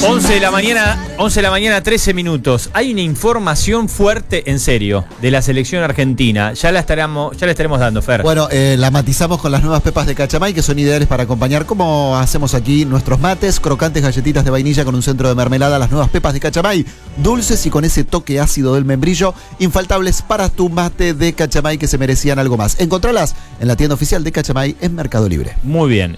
11 de la mañana, 13 minutos. Hay una información fuerte, en serio, de la selección argentina. Ya la estaremos dando, Fer. Bueno, la matizamos con las nuevas pepas de Cachamay, que son ideales para acompañar, como hacemos aquí, nuestros mates, crocantes galletitas de vainilla con un centro de mermelada. Las nuevas pepas de Cachamay, dulces y con ese toque ácido del membrillo, infaltables para tu mate de Cachamay, que se merecían algo más. Encontralas en la tienda oficial de Cachamay en Mercado Libre. Muy bien.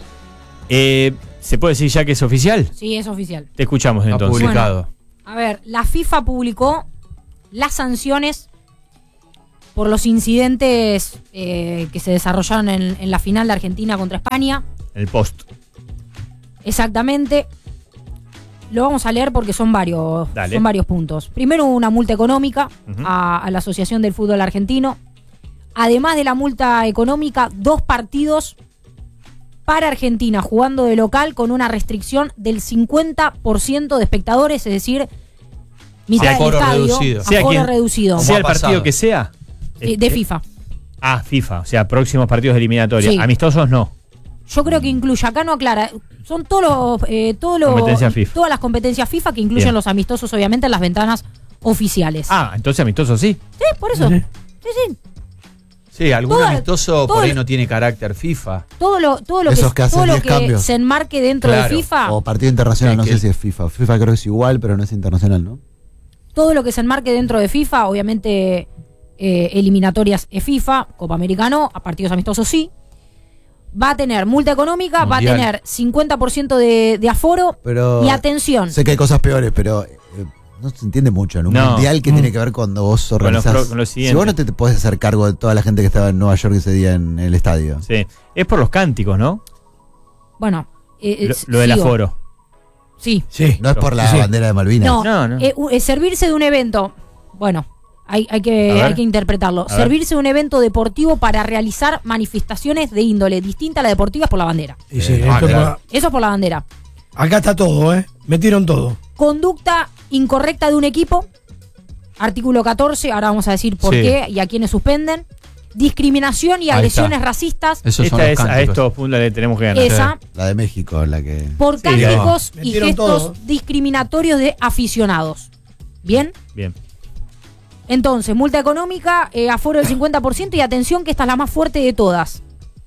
¿Se puede decir ya que es oficial? Sí, es oficial. Te escuchamos entonces. Publicado. Bueno, a ver, la FIFA publicó las sanciones por los incidentes que se desarrollaron en la final de Argentina contra España. El post. Exactamente. Lo vamos a leer porque son varios puntos. Primero, una multa económica a la Asociación del Fútbol Argentino. Además de la multa económica, 2 partidos para Argentina jugando de local con una restricción del 50% de espectadores, es decir, mitad del estadio, aforo reducido. Sea el partido que sea. De FIFA. FIFA, o sea, próximos partidos de eliminatoria. Sí. Amistosos no. Yo creo que incluye, acá no aclara, son todas las competencias FIFA que incluyen los amistosos, obviamente, en las ventanas oficiales. Entonces amistosos sí. Sí, por eso. Sí. Sí, algún amistoso por ahí no tiene carácter FIFA. Todo lo que se enmarque dentro de FIFA. O partido internacional, no sé si es FIFA. FIFA creo que es igual, pero no es internacional, ¿no? Todo lo que se enmarque dentro de FIFA, obviamente eliminatorias es FIFA, Copa América no, a partidos amistosos sí. Va a tener multa económica, Mundial. Va a tener 50% de aforo, pero y atención. Sé que hay cosas peores, pero no se entiende mucho en un mundial que tiene que ver cuando vos organizás. Si vos no te podés hacer cargo de toda la gente que estaba en Nueva York ese día en el estadio. Sí, es por los cánticos, ¿no? Bueno, lo del aforo. Sí. No es por la bandera de Malvinas. No. Servirse de un evento, bueno, hay que interpretarlo. Servirse de un evento deportivo para realizar manifestaciones de índole distinta a la deportiva es por la bandera. Claro. Eso es por la bandera. Acá está todo, metieron todo. Conducta incorrecta de un equipo, artículo 14, ahora vamos a decir por qué y a quiénes suspenden. Discriminación y agresiones racistas. Esta es a estos puntos le tenemos que ganar. Esa. La de México, la que... Por cánticos y gestos todo. discriminatorios de aficionados. ¿Bien? Bien. Entonces, multa económica, aforo del 50% y atención que esta es la más fuerte de todas.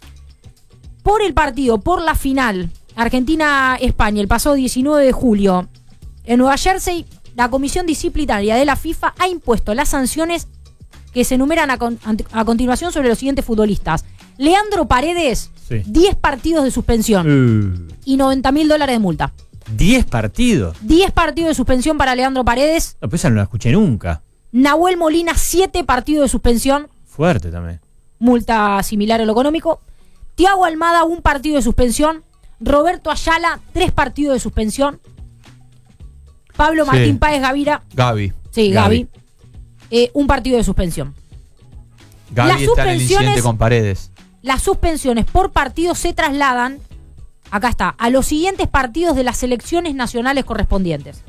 Por el partido, por la final, Argentina-España, el pasado 19 de julio, en Nueva Jersey, la Comisión Disciplinaria de la FIFA ha impuesto las sanciones que se enumeran a continuación sobre los siguientes futbolistas. Leandro Paredes, 10 partidos de suspensión y $90.000 de multa. ¿10 partidos? 10 partidos de suspensión para Leandro Paredes. No, pues esa no la escuché nunca. Nahuel Molina, 7 partidos de suspensión. Fuerte también. Multa similar en lo económico. Thiago Almada, 1 partido de suspensión. Roberto Ayala, 3 partidos de suspensión. Pablo Martín Páez Gavira. Gaby. Sí, Gaby. 1 partido de suspensión. Gaby está en el incidente con Paredes. Las suspensiones por partido se trasladan, acá está, a los siguientes partidos de las selecciones nacionales correspondientes.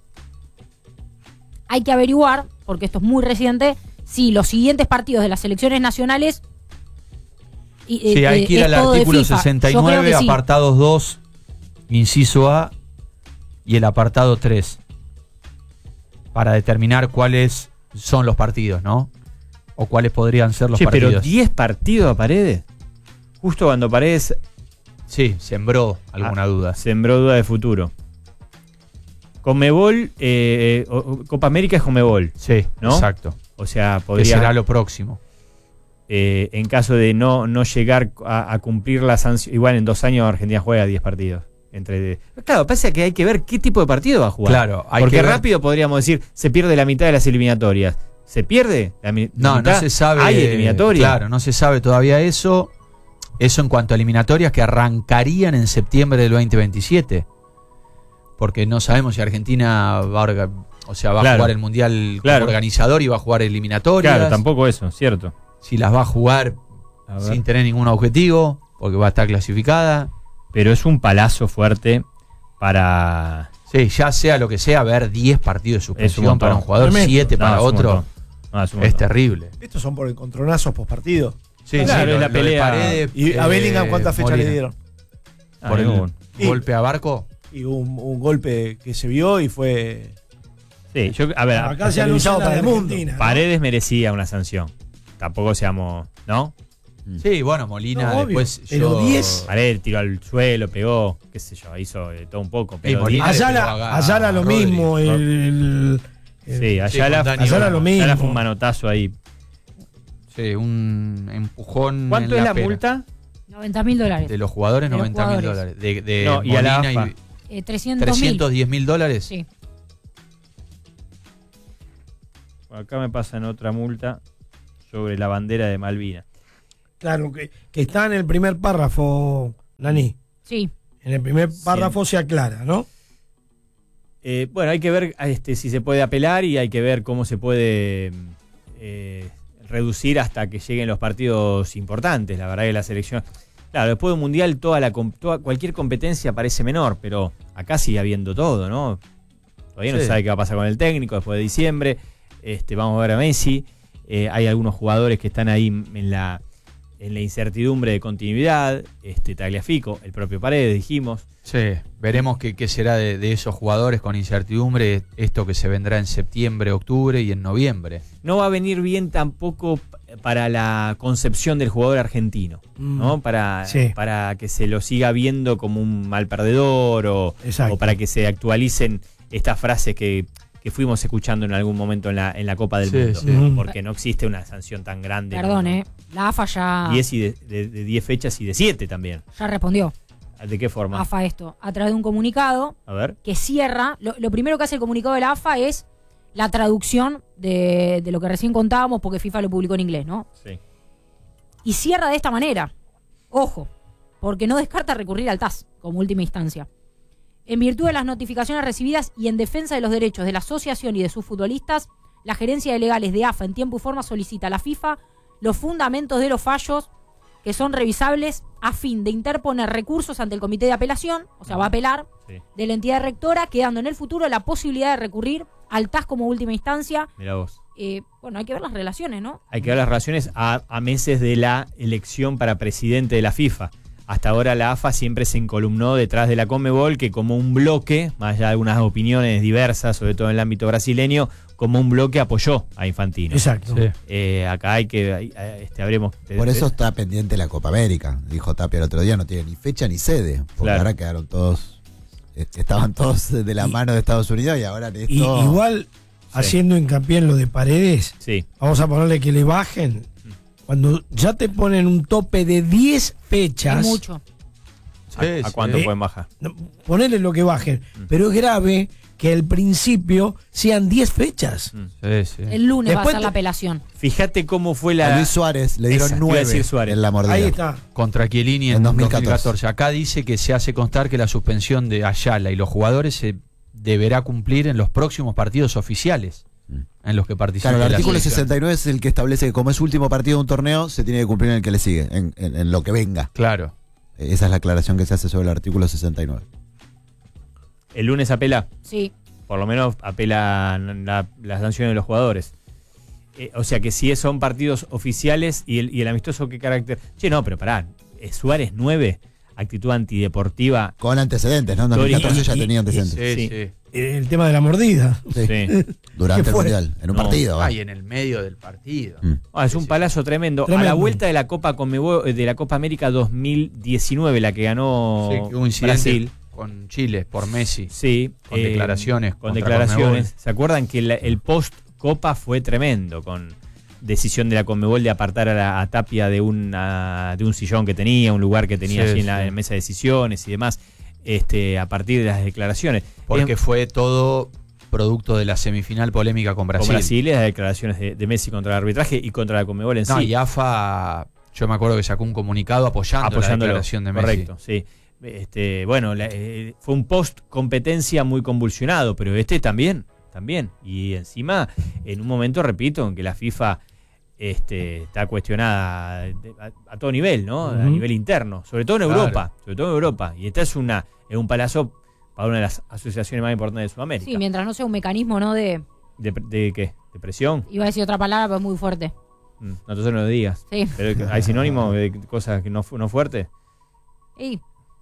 Hay que averiguar, porque esto es muy reciente, si los siguientes partidos de las selecciones nacionales... hay que ir al artículo 69, apartados 2, inciso A, y el apartado 3, para determinar cuáles son los partidos, ¿no? O cuáles podrían ser los partidos. Pero 10 partidos a Paredes. Justo cuando Paredes... Sí, sembró alguna duda. Sembró duda de futuro. Conmebol, Copa América es Conmebol. Sí, ¿no? Exacto. O sea, podría... Que será lo próximo. En caso de no llegar a cumplir la sanción... Igual en 2 años Argentina juega 10 partidos. Claro, pasa que hay que ver qué tipo de partido va a jugar. Claro, porque rápido podríamos decir, se pierde la mitad de las eliminatorias. ¿Se pierde la mitad? No se sabe. ¿Hay eliminatorias? Claro, no se sabe todavía eso. Eso en cuanto a eliminatorias que arrancarían en septiembre del 2027. Porque no sabemos si Argentina va a jugar el Mundial como organizador y va a jugar eliminatorias. Claro, tampoco eso, cierto. Si las va a jugar sin tener ningún objetivo, porque va a estar clasificada. Pero es un palazo fuerte para... Sí, ya sea lo que sea, ver 10 partidos de suspensión para un jugador, 7 para otro. Es terrible. Estos son por encontronazos postpartido. Sí, claro, es la pelea. ¿Y a Bellingham cuántas fechas le dieron? ¿Por el golpe a Barco? y un golpe que se vio y fue... Sí, a ver, acá se ha anunciado para el mundo. Paredes merecía una sanción. Tampoco seamos, ¿no? Sí, bueno, Molina No, después. pero 10. Paredes tiró al suelo, pegó, qué sé yo, hizo todo un poco. Pero Molina Ayala lo mismo. Sí, Ayala lo mismo. Ayala fue un manotazo ahí. Sí, un empujón. ¿Cuánto es la multa? $90.000. De los jugadores, De los $90.000. De No, y a la Molina AFA. $310.000. Sí. Acá me pasan otra multa sobre la bandera de Malvinas. Claro, que está en el primer párrafo, Nani. Sí. En el primer párrafo se aclara, ¿no? Bueno, hay que ver si se puede apelar y hay que ver cómo se puede reducir hasta que lleguen los partidos importantes. La verdad que la selección... Claro, después de un mundial cualquier competencia parece menor, pero acá sigue habiendo todo, ¿no? Todavía no se sabe qué va a pasar con el técnico después de diciembre. Vamos a ver a Messi. Hay algunos jugadores que están ahí en la incertidumbre de continuidad. Tagliafico, el propio Paredes, dijimos. Sí, veremos qué será de esos jugadores con incertidumbre, esto que se vendrá en septiembre, octubre y en noviembre. No va a venir bien tampoco para la concepción del jugador argentino, ¿no? Para que se lo siga viendo como un mal perdedor o para que se actualicen estas frases que fuimos escuchando en algún momento en la Copa del Mundo. Sí. Porque no existe una sanción tan grande. Perdón, la AFA ya... 10 de 10 fechas y de 7 también. Ya respondió. ¿De qué forma? AFA esto, a través de un comunicado A ver. que cierra, lo primero que hace el comunicado de la AFA es la traducción de lo que recién contábamos, porque FIFA lo publicó en inglés, ¿no? Sí. Y cierra de esta manera, ojo, porque no descarta recurrir al TAS como última instancia. En virtud de las notificaciones recibidas y en defensa de los derechos de la asociación y de sus futbolistas, la gerencia de legales de AFA en tiempo y forma solicita a la FIFA los fundamentos de los fallos que son revisables a fin de interponer recursos ante el comité de apelación, o sea, va a apelar, de la entidad rectora, quedando en el futuro la posibilidad de recurrir al TAS como última instancia. Mirá vos. Bueno, hay que ver las relaciones, ¿no? Hay que ver las relaciones a meses de la elección para presidente de la FIFA. Hasta ahora la AFA siempre se encolumnó detrás de la Conmebol, que como un bloque, más allá de algunas opiniones diversas, sobre todo en el ámbito brasileño, como un bloque apoyó a Infantino. Exacto. Sí. Acá hay que habremos. Por eso está pendiente la Copa América. Dijo Tapia el otro día, no tiene ni fecha ni sede. Porque ahora quedaron todos, estaban todos de la mano de Estados Unidos y ahora esto... Igual, haciendo hincapié en lo de Paredes, vamos a ponerle que le bajen. Cuando ya te ponen un tope de 10 fechas... Es mucho. ¿A cuánto pueden bajar? Ponerle lo que bajen. Pero es grave que al principio sean 10 fechas. El lunes va a ser la apelación. Fíjate cómo fue la... A Luis Suárez le dieron 9 en la mordida. Ahí está. Contra Chiellini en 2014. Acá dice que se hace constar que la suspensión de Ayala y los jugadores se deberá cumplir en los próximos partidos oficiales en los que participan. Claro, el artículo 69 es el que establece que como es último partido de un torneo, se tiene que cumplir en el que le sigue, en lo que venga. Claro. Esa es la aclaración que se hace sobre el artículo 69. ¿El lunes apela? Sí. Por lo menos apela la sanción de los jugadores. O sea que si son partidos oficiales y el amistoso, ¿qué carácter? Che, no, pero pará. Suárez 9, actitud antideportiva. Con antecedentes, ¿no? En 2014 ya tenía antecedentes. Sí. El tema de la mordida. Sí. Durante el mundial, en un partido. Y en el medio del partido. Es un palazo tremendo. A la vuelta de la Copa de la Copa América 2019, la que ganó Brasil. Con Chile, por Messi. Sí. Con declaraciones. Con declaraciones. ¿Se acuerdan que el post-Copa fue tremendo? Con decisión de la Conmebol de apartar a Tapia de un sillón que tenía, un lugar que tenía allí en la mesa de decisiones y demás. A partir de las declaraciones. Porque fue todo producto de la semifinal polémica con Brasil. Con Brasil, las declaraciones de Messi contra el arbitraje y contra la Conmebol en sí. Y AFA, yo me acuerdo que sacó un comunicado apoyando la declaración de Messi. Correcto, sí. Fue un post competencia muy convulsionado, pero también. Y encima, en un momento, repito, en que la FIFA está cuestionada a todo nivel, ¿no? A nivel interno, sobre todo en Europa. Y esta es un palazo para una de las asociaciones más importantes de Sudamérica. Sí, mientras no sea un mecanismo, ¿no? ¿De qué? ¿De presión? Iba a decir otra palabra, pero es muy fuerte. Entonces no lo digas. Sí. Pero hay sinónimo de cosas que no fuertes. Sí.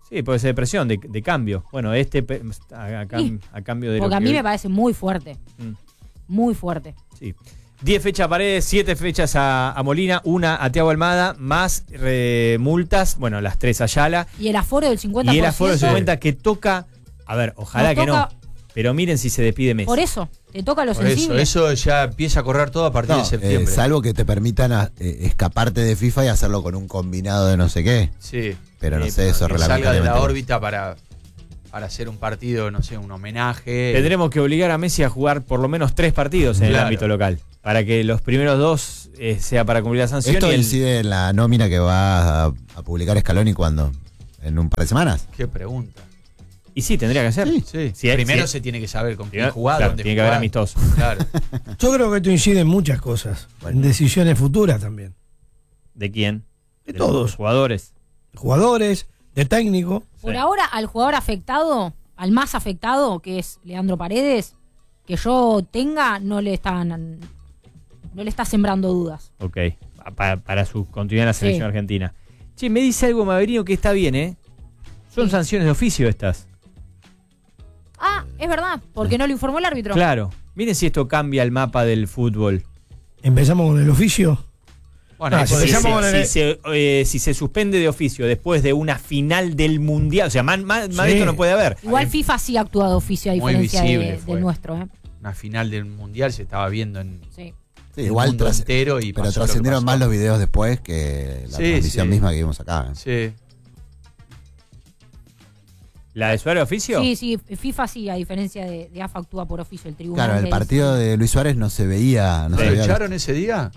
Sí, puede ser presión de cambio. Bueno, a cambio de porque a mí me parece muy fuerte. Muy fuerte. Sí. 10 fechas a Paredes, 7 fechas a Molina, 1 a Thiago Almada, más multas, bueno, las 3 a Ayala. Y el aforo del 50%. Y el aforo del 50% que toca, a ver, ojalá que no, pero miren si se despide Messi. Por eso, te toca lo sensible. Eso ya empieza a correr todo a partir de septiembre. Salvo que te permitan escaparte de FIFA y hacerlo con un combinado de no sé qué. Sí. Pero no sé, eso que salga de la órbita para hacer un partido, no sé, un homenaje. Tendremos que obligar a Messi a jugar por lo menos 3 partidos en el ámbito local, para que los primeros 2 sea para cumplir la sanción. Esto incide en la nómina que va a publicar Scaloni cuando, en un par de semanas. Qué pregunta. Y sí, tendría que ser. Sí. Primero se tiene que saber con quién jugar, claro, dónde tiene que haber amistosos. Claro. Yo creo que esto incide en muchas cosas, en decisiones futuras también. ¿De quién? De todos. Los jugadores. Jugadores, de técnico. Por ahora, al jugador afectado, al más afectado, que es Leandro Paredes, que yo tenga, no le está sembrando dudas. Ok, para su continuidad en la selección argentina. Che, me dice algo Maverino que está bien, ¿eh? Son sanciones de oficio estas. Ah, es verdad, porque no lo informó el árbitro. Claro, miren si esto cambia el mapa del fútbol. ¿Empezamos con el oficio? Bueno, si se suspende de oficio después de una final del Mundial, o sea, más esto no puede haber. Igual FIFA sí actúa de oficio a diferencia del nuestro. Una final del Mundial se estaba viendo en igual mundo entero. Pero trascendieron más los videos después que la transmisión misma que vimos acá. Sí. ¿La de Suárez oficio? Sí, FIFA sí, a diferencia de AFA actúa por oficio el tribunal. Claro, el partido de Luis Suárez no se veía. ¿Lo echaron ese día?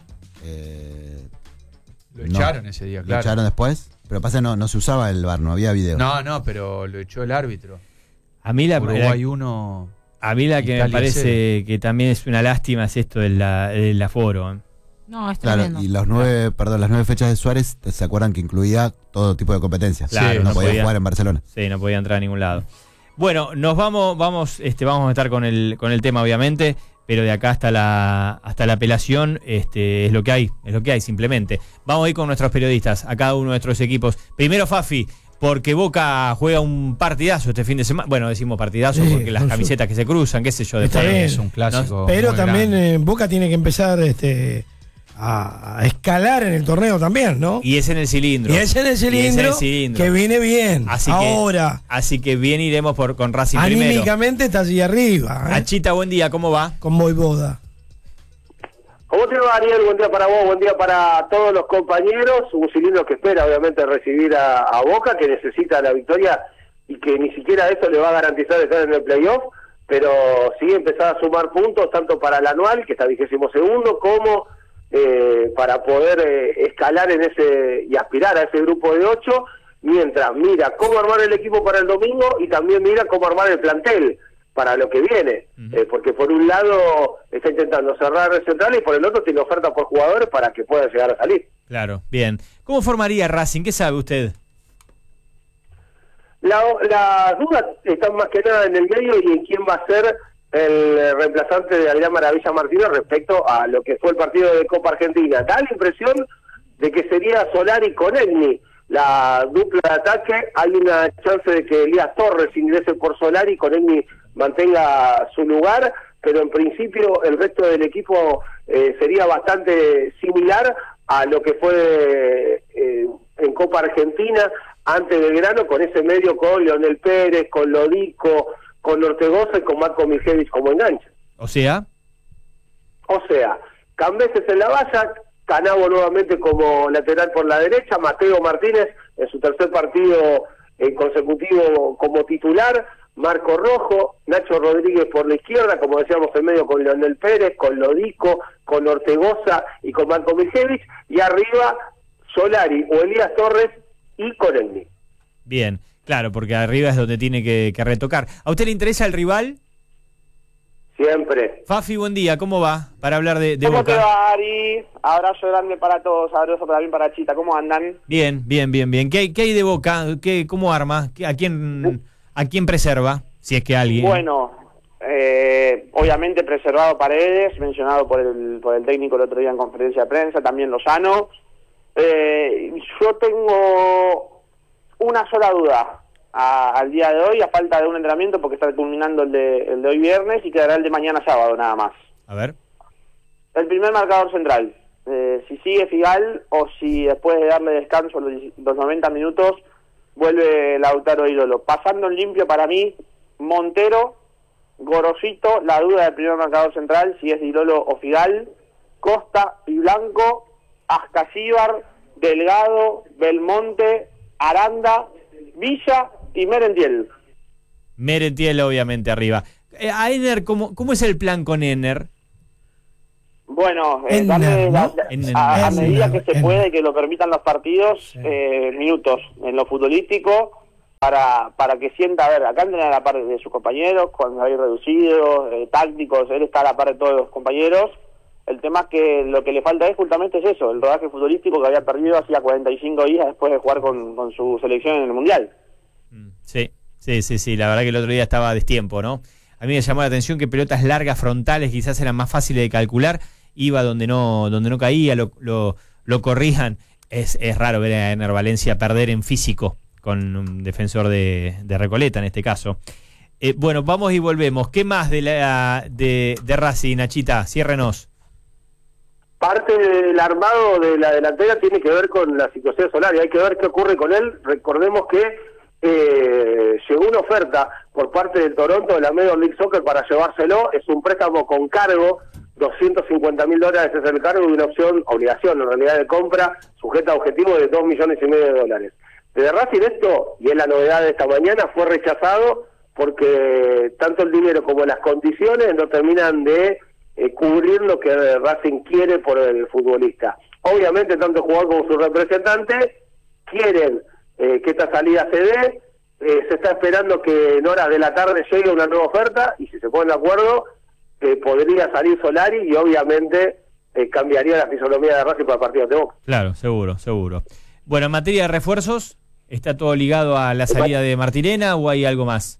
Lo echaron ese día, claro. ¿Lo echaron después? Pero pasa no se usaba el VAR, no había video. No, pero lo echó el árbitro. A mí la Uruguay 1. A mí la que me parece que también es una lástima es esto del aforo. No, es tremendo. Claro, y las 9 fechas de Suárez, ¿se acuerdan que incluía todo tipo de competencias? Claro, no podía jugar en Barcelona. Sí, no podía entrar a ningún lado. Bueno, nos vamos a estar con el tema obviamente, pero de acá hasta la apelación es lo que hay simplemente. Vamos a ir con nuestros periodistas, a cada uno de nuestros equipos. Primero Fafi, porque Boca juega un partidazo este fin de semana. Bueno, decimos partidazo porque las camisetas que se cruzan, qué sé yo. Es un clásico. Pero también Boca tiene que empezar a escalar en el torneo también, ¿no? Y es en el cilindro. Que viene bien. Así que bien iremos con Racing primero. Anímicamente está allí arriba. Achita, buen día, ¿cómo va? Con Voivoda. ¿Cómo te va, Ariel? Buen día para vos, buen día para todos los compañeros. Un cilindro que espera, obviamente, recibir a Boca, que necesita la victoria y que ni siquiera eso le va a garantizar estar en el playoff, pero sí empezar a sumar puntos, tanto para el anual, que está 22º, como para poder escalar en ese y aspirar a ese grupo de 8, mientras mira cómo armar el equipo para el domingo y también mira cómo armar el plantel para lo que viene, porque por un lado está intentando cerrar el central y por el otro tiene oferta por jugadores para que puedan llegar a salir. Claro, bien. ¿Cómo formaría Racing? ¿Qué sabe usted? Las dudas están más que nada en el medio y en quién va a ser el reemplazante de Adrián Maravilla Martínez respecto a lo que fue el partido de Copa Argentina. Da la impresión de que sería Solari con Egni la dupla de ataque. Hay una chance de que Elías Torres ingrese por Solari y con Egni mantenga su lugar, pero en principio el resto del equipo sería bastante similar a lo que fue en Copa Argentina antes del verano, con ese medio con Leonel Pérez, con Lodico, con Ortegoza y con Marco Mijevich como enganche. O sea, Cambeses en la valla, Canavo nuevamente como lateral por la derecha, Mateo Martínez en su tercer partido consecutivo como titular, Marco Rojo, Nacho Rodríguez por la izquierda, como decíamos en medio con Leonel Pérez, con Lodico, con Ortegoza y con Marco Mijevich, y arriba Solari o Elías Torres y con Egni. Bien. Claro, porque arriba es donde tiene que retocar. ¿A usted le interesa el rival? Siempre. Fafi, buen día, ¿cómo va? Para hablar de ¿Cómo Boca. te va, Ari? Abrazo grande para todos, abrazo para mí, para Chita. ¿Cómo andan? Bien. ¿Qué hay de Boca? ¿Cómo arma? ¿A quién preserva? Si es que alguien. Bueno, obviamente preservado Paredes, mencionado por el técnico el otro día en conferencia de prensa, también Lozano. Yo tengo una sola duda. al día de hoy, a falta de un entrenamiento, porque está culminando el de hoy viernes, y quedará el de mañana sábado nada más. A ver. El primer marcador central. Si sigue Figal, o si después de darle descanso los 90 minutos, vuelve Lautaro Ídolo. Pasando en limpio para mí, Montero, Gorosito, la duda del primer marcador central, si es Ídolo o Figal, Costa y Blanco, Ascasíbar, Delgado, Belmonte, Aranda, Villa y Merentiel. Merentiel obviamente arriba. A Ener, ¿cómo es el plan con Ener? Bueno, darle a medida que se puede, que lo permitan los partidos, minutos en lo futbolístico, para que sienta, a ver, acá entrena a la par de sus compañeros, cuando hay reducidos, tácticos, él está a la par de todos los compañeros. El tema es que lo que le falta es justamente eso, el rodaje futbolístico que había perdido hacía 45 días después de jugar con su selección en el Mundial. Sí, la verdad que el otro día estaba a destiempo, ¿no? A mí me llamó la atención que pelotas largas frontales quizás eran más fáciles de calcular, iba donde no caía, lo corrían. Es raro ver a Ener Valencia perder en físico con un defensor de Recoleta en este caso. Bueno, vamos y volvemos. ¿Qué más de Racing, Nachita? Ciérrenos. Parte del armado de la delantera tiene que ver con la situación Solari. Hay que ver qué ocurre con él. Recordemos que llegó una oferta por parte del Toronto de la Major League Soccer para llevárselo. Es un préstamo con cargo, $250,000 es el cargo, y una obligación en realidad de compra sujeta a objetivo de $2,5 millones. De Racing esto, y es la novedad de esta mañana, fue rechazado porque tanto el dinero como las condiciones no terminan de cubrir lo que Racing quiere por el futbolista. Obviamente tanto el jugador como su representante quieren que esta salida se dé. Se está esperando que en horas de la tarde llegue una nueva oferta, y si se ponen de acuerdo podría salir Solari, y obviamente cambiaría la fisonomía de Racing para el partido de Boca. Claro, seguro. Bueno, en materia de refuerzos, ¿está todo ligado a la salida de Martirena o hay algo más?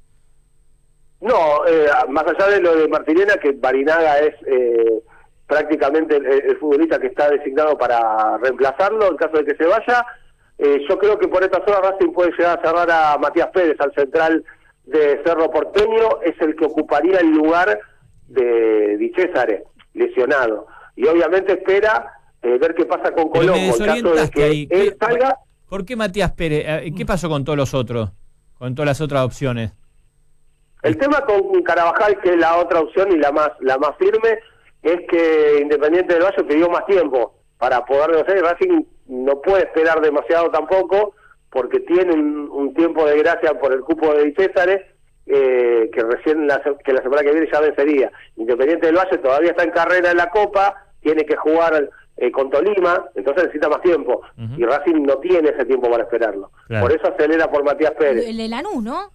No, más allá de lo de Martirena, que Barinaga es prácticamente el futbolista que está designado para reemplazarlo en caso de que se vaya, yo creo que por esta zona Racing puede llegar a cerrar a Matías Pérez, al central de Cerro Porteño, es el que ocuparía el lugar de Di Césare, lesionado. Y obviamente espera ver qué pasa con Colombo, en caso de que él salga. ¿Por qué Matías Pérez? ¿Qué pasó con todos los otros? Con todas las otras opciones. El tema con Carabajal, que es la otra opción y la más firme, es que Independiente del Valle pidió más tiempo para poder negociar, y Racing no puede esperar demasiado tampoco, porque tiene un tiempo de gracia por el cupo de Di Césare, que recién la semana que viene ya vencería. Independiente del Valle todavía está en carrera en la Copa, tiene que jugar con Tolima, entonces necesita más tiempo, y Racing no tiene ese tiempo para esperarlo. Claro. Por eso acelera por Matías Pérez. El de Lanús, ¿no?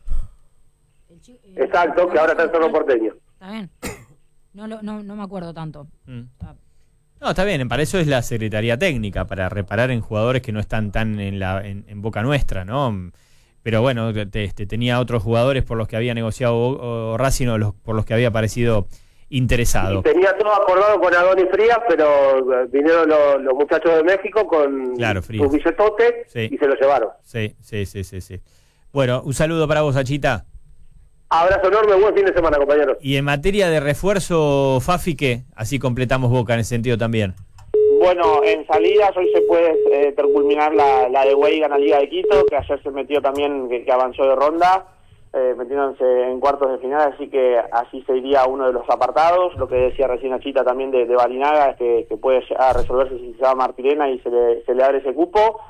Exacto, que ahora está en Cerro Porteño. Está bien. No me acuerdo tanto. No, está bien, para eso es la Secretaría Técnica, para reparar en jugadores que no están tan en boca nuestra, ¿no? Pero bueno, tenía otros jugadores por los que había negociado Racing, o por los que había parecido interesado. Y tenía todo acordado con Adonis Frías, pero vinieron los muchachos de México con sus billetotes, y se lo llevaron. Sí. Bueno, un saludo para vos, Achita. Abrazo enorme, buen fin de semana, compañeros. Y en materia de refuerzo, Fafi, ¿qué? Así completamos Boca en ese sentido también. Bueno, en salidas hoy se puede culminar la de Weigan a Liga de Quito, que ayer se metió también, que avanzó de ronda, metiéndose en cuartos de final, así que así se iría uno de los apartados. Lo que decía recién Achita también de Barinaga, es que puede llegar a resolverse si se va Martirena y se le abre ese cupo.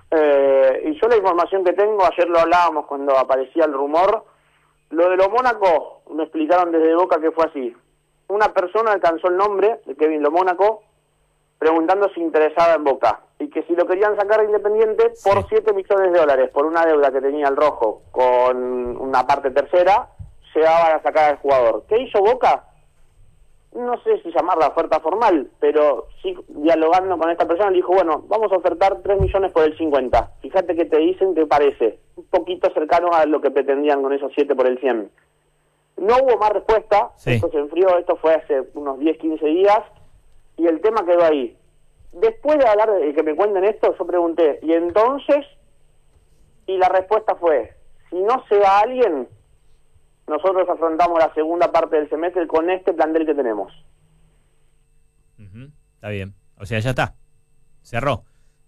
Y yo la información que tengo, ayer lo hablábamos cuando aparecía el rumor, lo de los Mónaco, me explicaron desde Boca que fue así. Una persona alcanzó el nombre de Kevin Lo Mónaco preguntando si interesaba en Boca, y que si lo querían sacar de Independiente por $7 millones, por una deuda que tenía el Rojo con una parte tercera, llegaban a sacar al jugador. ¿Qué hizo Boca? No sé si llamarla oferta formal, pero sí, dialogando con esta persona, le dijo, bueno, vamos a ofertar 3 millones por el 50. Fíjate que te dicen que parece un poquito cercano a lo que pretendían con esos 7 por el 100. No hubo más respuesta, esto se enfrió, esto fue hace unos 10, 15 días, y el tema quedó ahí. Después de hablar de que me cuenten esto, yo pregunté, ¿y entonces? Y la respuesta fue, si no se va alguien, nosotros afrontamos la segunda parte del semestre con este plantel que tenemos. Está bien. O sea, ya está. Cerró.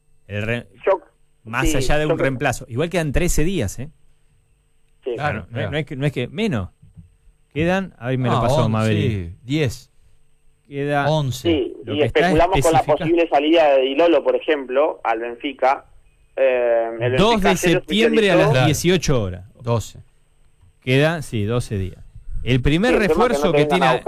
Más sí, allá de un reemplazo. Igual quedan 13 días, ¿eh? Sí. Claro, no es que menos. Quedan, a ver, me lo pasó Mabel. Sí, 10. Queda 11. Sí, y especulamos con la posible salida de Di Lolo, por ejemplo, al Benfica. El 2 de septiembre a las 18 horas. 12. Queda, 12 días. El primer refuerzo que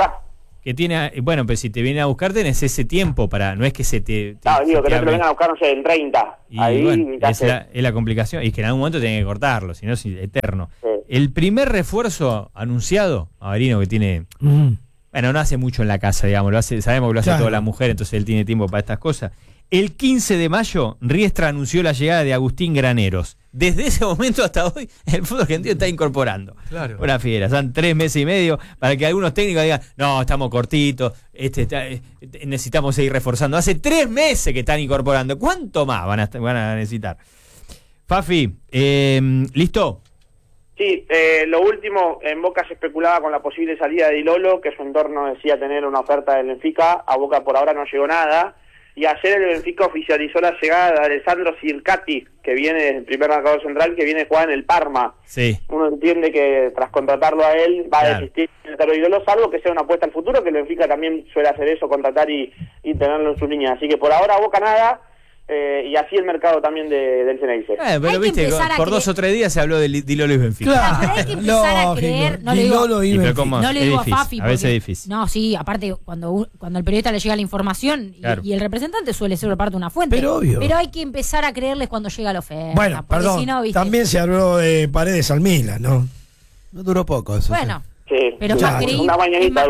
tiene, bueno, pues si te viene a buscar tenés ese tiempo para, no es que se te... Claro, digo, que no te lo vengan a buscar, no sé, el 30. Y ahí bueno, es la complicación, y que en algún momento tienen que cortarlo, si no es eterno. Sí. El primer refuerzo anunciado, Averino, que tiene... Bueno, no hace mucho en la casa, digamos, sabemos que lo hace toda la mujer, entonces él tiene tiempo para estas cosas. El 15 de mayo, Riestra anunció la llegada de Agustín Graneros. Desde ese momento hasta hoy, el fútbol argentino está incorporando. Claro. Una fiera, son 3 meses y medio para que algunos técnicos digan, no, estamos cortitos, necesitamos seguir reforzando. Hace 3 meses que están incorporando. ¿Cuánto más van a necesitar? Fafi, ¿listo? Sí, lo último, en Boca se especulaba con la posible salida de Di Lolo, que su entorno decía tener una oferta del Benfica. A Boca por ahora no llegó nada. Y ayer el Benfica oficializó la llegada de Alessandro Circati, que viene del primer marcador central, que viene a jugar en el Parma. Sí. Uno entiende que tras contratarlo a él va a desistir de Di Lolo, salvo que sea una apuesta al futuro, que el Benfica también suele hacer eso, contratar y tenerlo en su línea. Así que por ahora Boca nada. Y así el mercado también del Ceneice. Pero viste, por 2 o 3 días se habló de Di Lolo y Benfica. Claro, pero hay que empezar a creer. No le digo a Fafi. A veces es difícil. No, sí, aparte, cuando el periodista le llega la información y el representante suele ser parte de una fuente. Pero obvio. Pero hay que empezar a creerles cuando llega la oferta. Bueno, perdón. Si no, también se habló de Paredes al Milan, ¿no? No duró poco eso. Bueno. Sí, pero más creíble. Una mañanita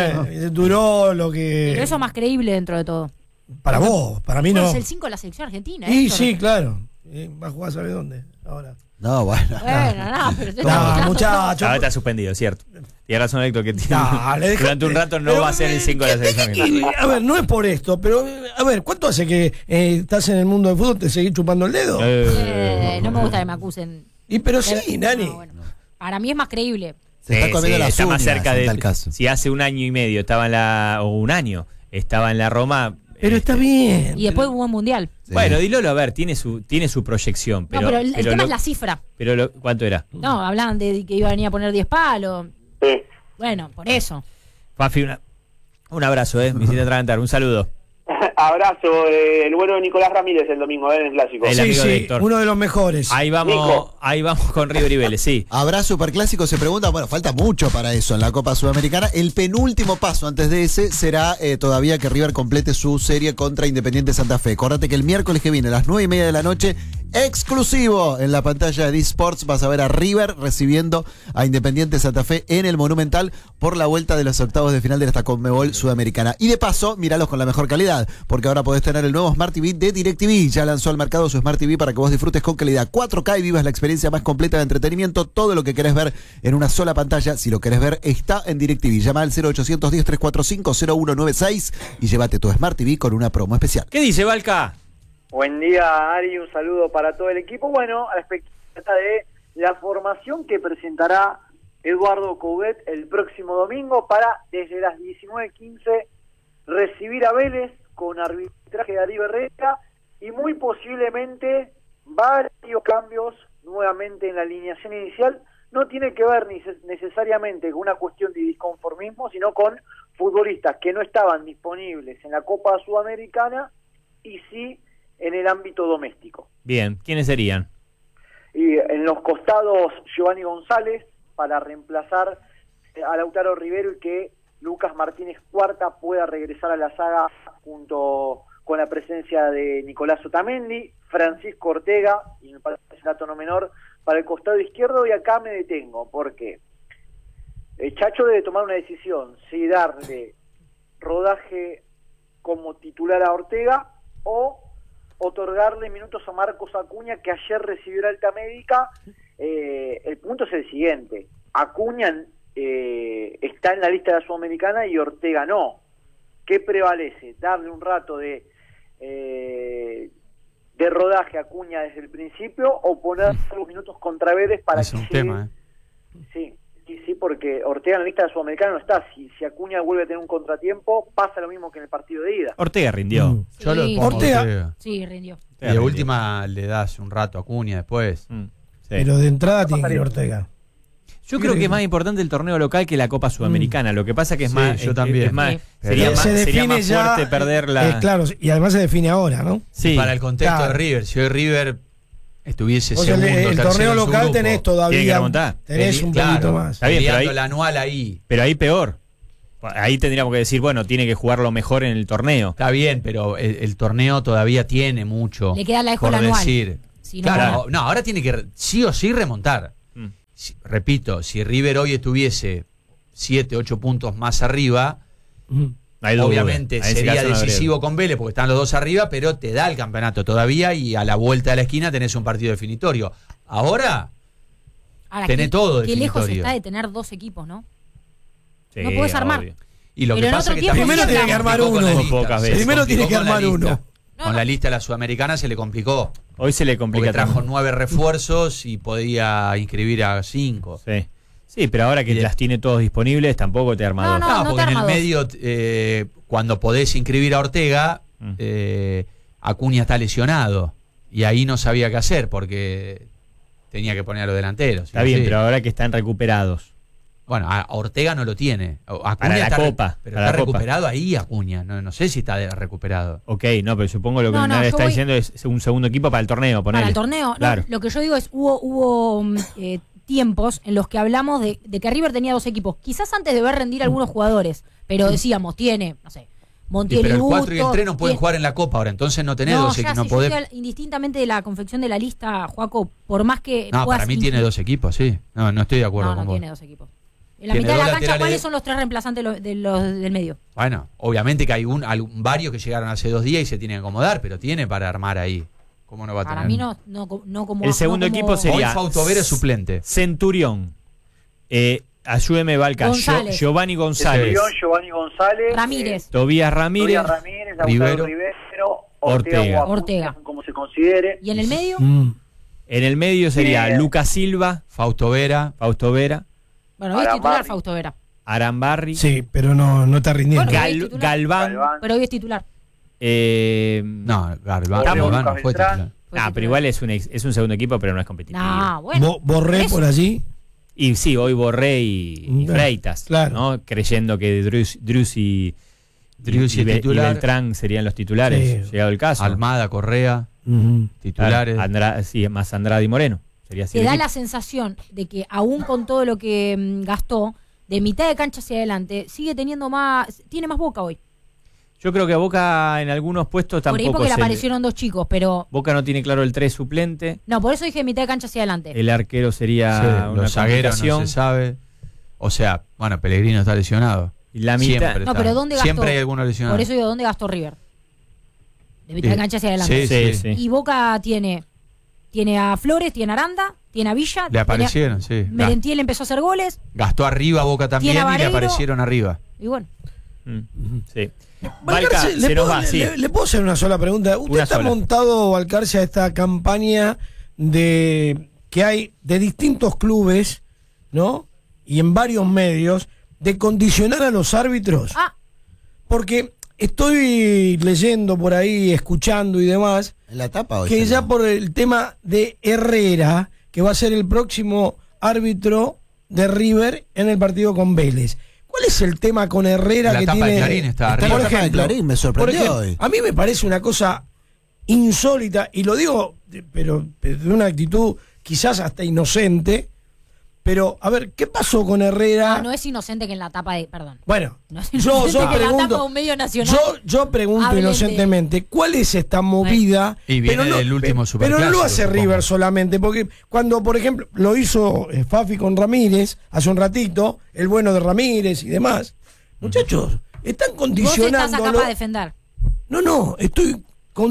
duró lo que. Pero eso es más creíble dentro de todo. Para vos, para mí no. Es el 5 de la selección argentina. Sí, claro. Va a jugar, ¿sabe dónde? Ahora. No, bueno. Pero muchachos. Ahora está suspendido, cierto. Tiene razón Héctor que durante un rato no va a ser el 5 de la selección argentina. A ver, no es por esto, pero a ver, ¿cuánto hace que estás en el mundo del fútbol? ¿Te seguís chupando el dedo? No me gusta que me acusen. Pero sí, Nani. Bueno, para mí es más creíble. Se está comiendo las está uñas, más cerca de tal caso. Si hace 1 año y medio estaba o 1 año estaba en la Roma. Pero está bien. Y después hubo un mundial. Sí. Bueno, Di Lolo, a ver, tiene su proyección. Pero el tema es la cifra. Pero ¿cuánto era? No, hablaban de que iba a venir a poner 10 palos. Sí. Bueno, por eso. Fafi, un abrazo, me hiciste atragantar. Un saludo. Abrazo, el bueno de Nicolás Ramírez el domingo en el Clásico. El amigo de Héctor. Uno de los mejores. Ahí vamos con River y Vélez, sí. ¿Habrá Superclásico? Se pregunta. Bueno, falta mucho para eso en la Copa Sudamericana. El penúltimo paso antes de ese será todavía que River complete su serie contra Independiente Santa Fe. Acordate que el miércoles que viene a las 9:30 de la noche, exclusivo en la pantalla de D-Sports, vas a ver a River recibiendo a Independiente Santa Fe en el Monumental por la vuelta de los octavos de final de esta Conmebol Sudamericana. Y de paso, míralos con la mejor calidad, porque ahora podés tener el nuevo Smart TV de DirecTV. Ya lanzó al mercado su Smart TV para que vos disfrutes con calidad 4K y vivas la experiencia más completa de entretenimiento. Todo lo que querés ver en una sola pantalla, si lo querés ver, está en DirecTV. Llama al 0810-345-0196 y llévate tu Smart TV con una promo especial. ¿Qué dice Valca? Buen día, Ari, un saludo para todo el equipo. Bueno, a la expectativa de la formación que presentará Eduardo Coudet el próximo domingo para, desde las 19:15, recibir a Vélez con arbitraje de Darío Herrera y muy posiblemente varios cambios nuevamente en la alineación inicial. No tiene que ver necesariamente con una cuestión de disconformismo, sino con futbolistas que no estaban disponibles en la Copa Sudamericana y sí en el ámbito doméstico. Bien, ¿quiénes serían? Y en los costados, Giovanni González para reemplazar a Lautaro Rivero y que Lucas Martínez Cuarta pueda regresar a la saga junto con la presencia de Nicolás Otamendi, Francisco Ortega, y me parece un dato no menor, para el costado izquierdo. Y acá me detengo, porque el Chacho debe tomar una decisión, si darle rodaje como titular a Ortega o otorgarle minutos a Marcos Acuña, que ayer recibió la alta médica. El punto es el siguiente: Acuña está en la lista de la Sudamericana y Ortega no. ¿Qué prevalece? ¿Darle un rato de de rodaje a Acuña desde el principio o poner los minutos contra Vélez para es que un tema, Sí, porque Ortega en la lista de Sudamericana no está. Si Acuña vuelve a tener un contratiempo, pasa lo mismo que en el partido de ida. Ortega rindió. Sí. Yo lo pongo Ortega. Sí, rindió. Y de última le das un rato a Acuña después. Sí. Pero de entrada tiene que ir Ortega. Yo creo que es más importante el torneo local que la Copa Sudamericana. Lo que pasa que es más. Yo también. Es más, Sí. sería más fuerte perderla. Claro, y además se define ahora, ¿no? Sí. Para el contexto Claro. de River, si hoy River estuviese O sea, segundo, el tercero torneo en su local grupo, tenés Tiene que todavía. remontar. Tenés un claro, poquito más. Está bien, pero peleando ahí- el anual ahí. Pero ahí peor. Ahí tendríamos que decir, bueno, tiene que jugarlo mejor en el torneo. Está bien, pero el torneo todavía tiene mucho Le queda la por anual. decir. Si no, Claro, no, ahora tiene que sí o sí remontar. Mm. Repito, si River hoy estuviese 7, 8 puntos más arriba, Ujú. No hay duda. obviamente En ese sería caso no habría decisivo duda. con Vélez porque están los dos arriba, pero te da el campeonato todavía y a la vuelta de la esquina tenés un partido definitorio. Ahora ahora, tenés todo qué lejos definitorio. está de tener 2 equipos, ¿no? Sí, no podés armar. obvio. y lo Pero que en pasa otro es que tiempo también Primero tiene que armar complicó con la uno. lista. Pocas veces. Primero tiene que complicó con la armar lista. uno. Con la lista de la Sudamericana se le complicó. Hoy se le Porque complica trajo también. 9 refuerzos y podía inscribir a 5. Sí. Sí, pero ahora que Y de- las tiene todos disponibles, tampoco te arma dos. No, porque te en el arma dos. medio, cuando podés inscribir a Ortega, Mm. Acuña está lesionado. Y ahí no sabía qué hacer porque tenía que poner a los delanteros. Está bien, pero ahora que están recuperados. Bueno, a Ortega no lo tiene. Acuña Para la está Copa, Pero para está la Copa. recuperado ahí Acuña. No sé si está recuperado. Ok, no, pero supongo lo que No, Nadie yo está voy- diciendo es un segundo equipo para el torneo, ponele. Para el torneo. No, Claro. lo que yo digo es, hubo tiempos en los que hablamos de que River tenía 2 equipos. Quizás antes de ver rendir a algunos jugadores, pero decíamos, tiene, no sé, Montiel Pero y el Gusto, 4 y el 3 no pueden tiene- jugar en la Copa ahora. Entonces no tenés No, dos ya equipos. sé, No yo podés. estoy indistintamente de la confección de la lista, Joaco, por más que No, puedas para mí tiene 2 equipos, sí. No estoy de acuerdo No, con no vos. tiene 2 equipos. En la Tiene mitad de la dos cancha, laterales. ¿cuáles son los 3 reemplazantes de los del medio? Bueno, obviamente que hay varios que llegaron hace 2 días y se tienen que acomodar, pero tiene para armar ahí. ¿Cómo no va a tener? Para mí no como... El segundo no como- equipo sería- Hoy Fautovero es suplente. Centurión. Ayúdeme, Balca. González. Giovanni González. Centurión, Giovanni González, Ramírez. Tobías Ramírez. Tobias Ramírez, Rivero. Lautaro Rivero, Ortega. Ortega. como se considere. ¿Y en el medio? En el medio sería Bien. Lucas Silva, Fausto Vera. Fausto Vera, Bueno, hoy es titular Arambarri. Fausto Vera. Arambarri, Sí, pero no está rindiendo. Bueno, es titular. Galván. Pero hoy es titular. No, Galván Estamos- no fue Beltrán. titular. Fue Ah, titular. pero igual es un segundo equipo, pero no es competitivo. No, bueno. Borré Eso. por allí. Y sí, hoy Borré y Freitas, Claro. ¿no? Creyendo que Drussi Drussi y titular. Beltrán serían los titulares, Sí. llegado el caso. Almada, Correa, Ujú. titulares. Sí, más Andrade y Moreno. Sería así Te el da equipo. la sensación de que aún con todo lo que gastó, de mitad de cancha hacia adelante, tiene más Boca hoy. Yo creo que a Boca en algunos puestos Por ahí tampoco porque le se le- aparecieron 2 chicos, pero... Boca no tiene claro el 3 suplente. No, por eso dije mitad de cancha hacia adelante. El arquero sería Sí, una los zagueros no complicación. se sabe. O sea, bueno, Pellegrino está lesionado. Y la mitad. Siempre No, está. pero ¿dónde gastó? Siempre hay alguno lesionado. Por eso digo, ¿dónde gastó River? De mitad de cancha hacia adelante. Sí. Y Boca tiene a Flores, tiene a Aranda, tiene a Villa. Le aparecieron, sí. Merentiel empezó a hacer goles. Gastó arriba Boca también Tiene a y le Vareiro. aparecieron arriba. Y bueno, Sí. Balcarce, Balca, se nos va, sí. ¿Le puedo hacer una sola pregunta? ¿Usted Una está sola. montado, Balcarce, a esta campaña de que hay de distintos clubes, ¿no? Y en varios medios, de condicionar a los árbitros? Porque estoy leyendo por ahí, escuchando y demás, En la tapa hoy. que se ya lo- por el tema de Herrera, que va a ser el próximo árbitro de River en el partido con Vélez. ¿Cuál es el tema con Herrera La que tapa tiene? de Clarín está Está en arriba. la tapa de Clarín, me sorprendió por ejemplo, hoy. a mí me parece una cosa insólita, y lo digo, pero de una actitud quizás hasta inocente, pero a ver, ¿qué pasó con Herrera? no es inocente que en la tapa de... Perdón. Bueno, No es yo inocente que en la tapa de pregunto, un medio nacional... yo pregunto hablen de- inocentemente, ¿cuál es esta movida? Y viene del último Pero no lo superclásico, hace supongo. River solamente, porque cuando, por ejemplo, lo hizo Fafi con Ramírez hace un ratito, el bueno de Ramírez y demás, muchachos, están Vos estás condicionando. acá para defender. No, estoy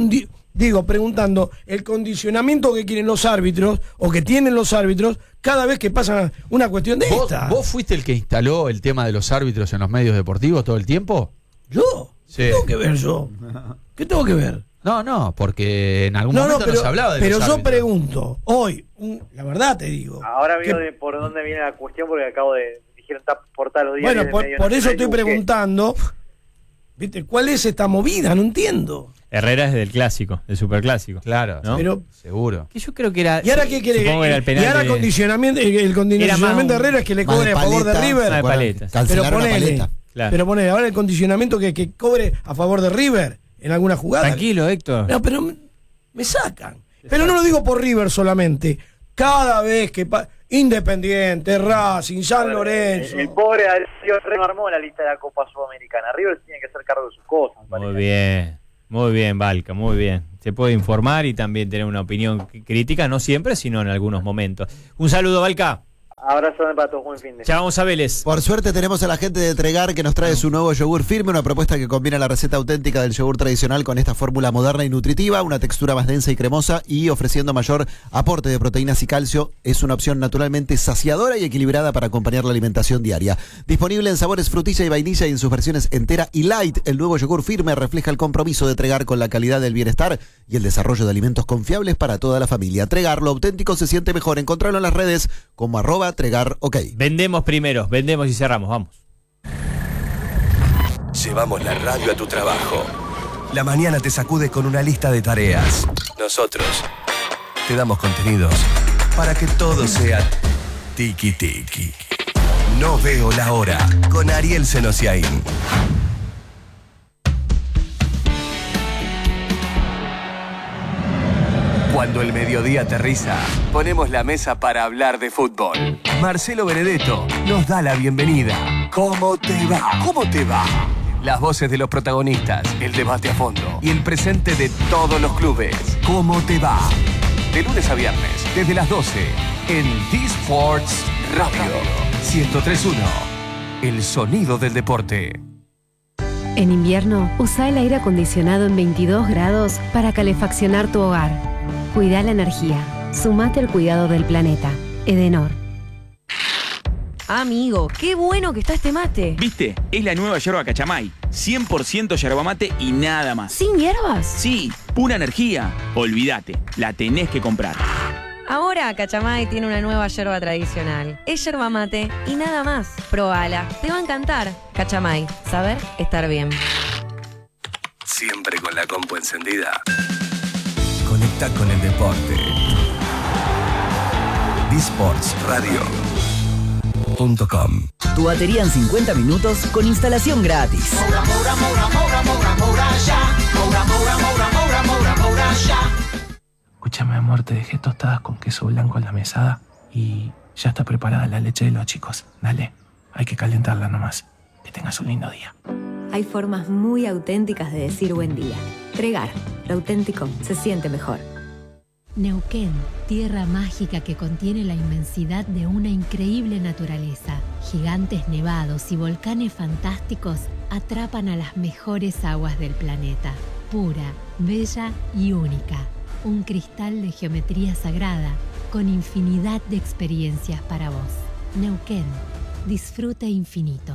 preguntando el condicionamiento que quieren los árbitros o que tienen los árbitros cada vez que pasa una cuestión de esta. ¿Vos fuiste el que instaló el tema de los árbitros en los medios deportivos todo el tiempo? ¿Yo? Sí. ¿Qué tengo que ver yo? ¿Qué tengo que ver? No, porque en algún momento no se hablaba de pero los yo árbitros. pregunto, hoy, la verdad te digo. Ahora veo por dónde viene la cuestión porque acabo de dijeron portar los diarios. Bueno, por eso estoy preguntando, ¿viste? ¿Cuál es esta movida? No entiendo. Herrera es del clásico, del superclásico. Claro, ¿no? Pero seguro. Que yo creo que era. ¿y ahora qué quiere? Y ahora el condicionamiento de Herrera es que le cobre a favor de River. Pero ponele, ahora el condicionamiento que cobre a favor de River en alguna jugada. Tranquilo, Héctor. No, pero me sacan. Pero no lo digo por River solamente. Cada vez que Independiente, Racing, San Lorenzo. El pobre Darío no armó la lista de la Copa Sudamericana. River tiene que hacer cargo de sus cosas. Muy bien, Valca, muy bien. Se puede informar y también tener una opinión crítica, no siempre, sino en algunos momentos. Un saludo, Valca. Abrazo para todos, buen fin de. Ya vamos a Vélez. Por suerte tenemos a la gente de Tregar que nos trae su nuevo yogur firme, una propuesta que combina la receta auténtica del yogur tradicional con esta fórmula moderna y nutritiva, una textura más densa y cremosa y ofreciendo mayor aporte de proteínas y calcio. Es una opción naturalmente saciadora y equilibrada para acompañar la alimentación diaria. Disponible en sabores frutilla y vainilla y en sus versiones entera y light, el nuevo yogur firme refleja el compromiso de Tregar con la calidad del bienestar y el desarrollo de alimentos confiables para toda la familia. Tregar, lo auténtico se siente mejor. Encontrarlo en las redes como @Tregar OK. Vendemos primero, vendemos y cerramos, vamos. Llevamos la radio a tu trabajo. La mañana te sacude con una lista de tareas. Nosotros te damos contenidos para que todo sea tiki tiki. No veo la hora con Ariel Senosiaín. Cuando el mediodía aterriza, ponemos la mesa para hablar de fútbol. Marcelo Benedetto nos da la bienvenida. ¿Cómo te va? ¿Cómo te va? Las voces de los protagonistas, el debate a fondo y el presente de todos los clubes. ¿Cómo te va? De lunes a viernes, desde las 12, en D-Sports Radio 103.1. El sonido del deporte. En invierno, usa el aire acondicionado en 22 grados para calefaccionar tu hogar. Cuida la energía. Sumate al cuidado del planeta. Edenor. Amigo, qué bueno que está este mate. ¿Viste? Es la nueva yerba Cachamay. 100% yerba mate y nada más. ¿Sin hierbas? Sí, pura energía. Olvídate, la tenés que comprar. Ahora Cachamay tiene una nueva yerba tradicional. Es yerba mate y nada más. Probala, te va a encantar. Cachamay, saber estar bien. Siempre con la compu encendida. Conecta con el deporte. D-Sports-Radio.com. Tu batería en 50 minutos con instalación gratis. Escúchame, amor, te dejé tostadas con queso blanco en la mesada y ya está preparada la leche de los chicos. Dale, hay que calentarla nomás. Que tengas un lindo día. Hay formas muy auténticas de decir buen día. Tregar, lo auténtico se siente mejor. Neuquén, tierra mágica que contiene la inmensidad de una increíble naturaleza. Gigantes nevados y volcanes fantásticos atrapan a las mejores aguas del planeta. Pura, bella y única. Un cristal de geometría sagrada con infinidad de experiencias para vos. Neuquén, disfrute infinito.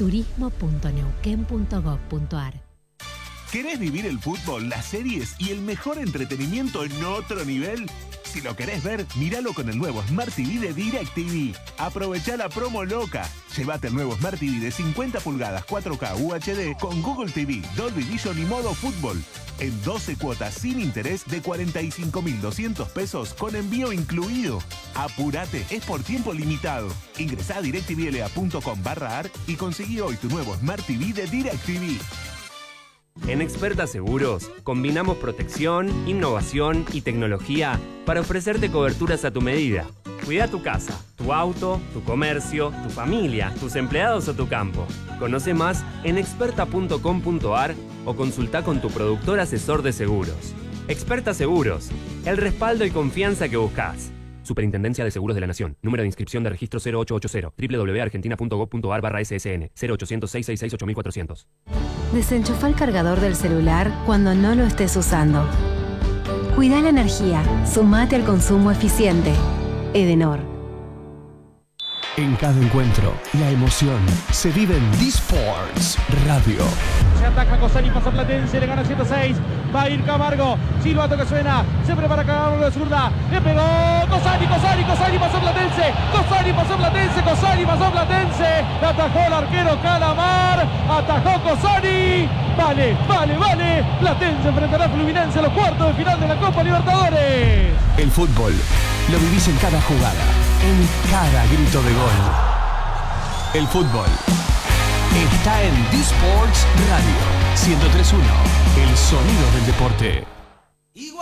turismo.neuquén.gov.ar. ¿Querés vivir el fútbol, las series y el mejor entretenimiento en otro nivel? Si lo querés ver, míralo con el nuevo Smart TV de DirecTV. Aprovechá la promo loca. Llévate el nuevo Smart TV de 50 pulgadas 4K UHD con Google TV, Dolby Vision y modo fútbol. En 12 cuotas sin interés de 45.200 pesos con envío incluido. Apúrate, es por tiempo limitado. Ingresá a directvla.com/ar y conseguí hoy tu nuevo Smart TV de DirecTV. En Experta Seguros, combinamos protección, innovación y tecnología para ofrecerte coberturas a tu medida. Cuida tu casa, tu auto, tu comercio, tu familia, tus empleados o tu campo. Conoce más en experta.com.ar o consulta con tu productor asesor de seguros. Experta Seguros, el respaldo y confianza que buscas. Superintendencia de Seguros de la Nación. Número de inscripción de registro 0880. www.argentina.gov.ar/ssn 0800-666-8400. Desenchufa el cargador del celular cuando no lo estés usando. Cuida la energía. Sumate al consumo eficiente. Edenor. En cada encuentro, la emoción se vive en D-Sports Radio. Se ataca Cosani, pasa Platense, le gana 106. Va a ir Camargo. Silbato que suena. Se prepara Camargo de zurda. Le pegó Cosani, pasó Platense. Cosani pasó Platense. Le atajó el arquero Calamar. Atajó Cosani. Vale. Platense enfrentará a Fluminense en los cuartos de final de la Copa Libertadores. El fútbol lo vivís en cada jugada, en cada grito de gol. El fútbol está en D-Sports Radio 103.1, el sonido del deporte.